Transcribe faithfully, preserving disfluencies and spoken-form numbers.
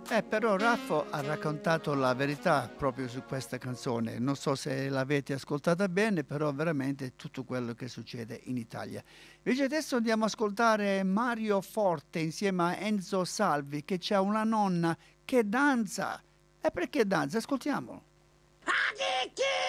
Eh, però Raffo ha raccontato la verità proprio su questa canzone. Non so se l'avete ascoltata bene, però veramente tutto quello che succede in Italia. Invece adesso andiamo ad ascoltare Mario Forte insieme a Enzo Salvi, che c'ha una nonna che danza. E perché danza? Ascoltiamolo.